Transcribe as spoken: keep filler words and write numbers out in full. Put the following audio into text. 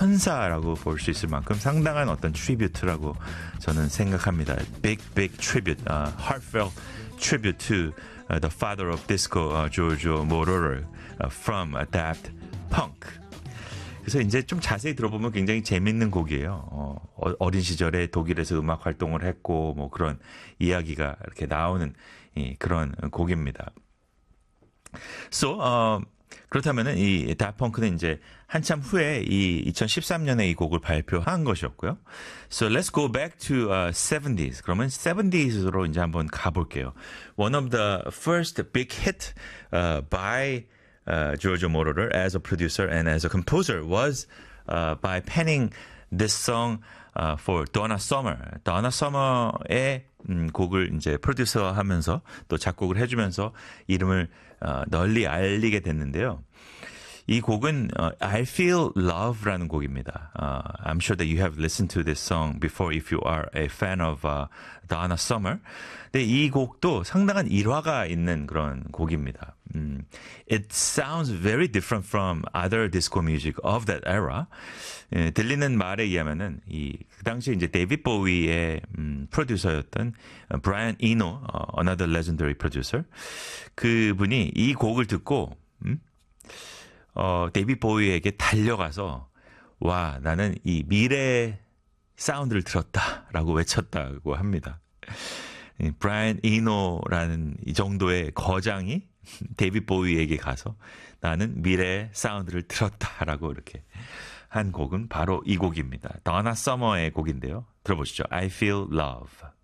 천사라고 볼 수 있을 만큼 상당한 어떤 트리뷰트라고 저는 생각합니다. Big, big tribute, uh, heartfelt tribute to uh, the father of disco, uh, Giorgio Moroder, uh, from uh, Daft Punk. 그래서 이제 좀 자세히 들어보면 굉장히 재밌는 곡이에요. 어, 어린 시절에 독일에서 음악 활동을 했고 뭐 그런 이야기가 이렇게 나오는 이, 그런 곡입니다. So, 어, 그렇다면은 이 다프펑크는 이제 한참 후에 이 이천십삼 년에 이 곡을 발표한 것이었고요. So let's go back to uh, seventies. 그러면 seventies로 이제 한번 가볼게요. One of the first big hit uh, by uh, Giorgio Moroder as a producer and as a composer was uh, by penning this song uh, for Donna Summer. Donna Summer의 음, 곡을 이제 프로듀서하면서 또 작곡을 해주면서 이름을 어, 널리 알리게 됐는데요. 이 곡은 uh, I Feel Love라는 곡입니다. Uh, I'm sure that you have listened to this song before if you are a fan of uh, Donna Summer. 근데 이 곡도 상당한 일화가 있는 그런 곡입니다. 음, it sounds very different from other disco music of that era. 예, 들리는 말에 의하면은 이 그 당시 이제 데이비드 보위의 음, 프로듀서였던 브라이언 이노, uh, another legendary producer. 그분이 이 곡을 듣고 음? 어, 데이비드 보위에게 달려가서 와, 나는 이 미래 사운드를 들었다라고 외쳤다고 합니다. 브라이언 이노라는 이 정도의 거장이 데이비드 보위에게 가서 나는 미래 사운드를 들었다라고 이렇게 한 곡은 바로 이 곡입니다. 더나 서머의 곡인데요. 들어보시죠. I Feel Love.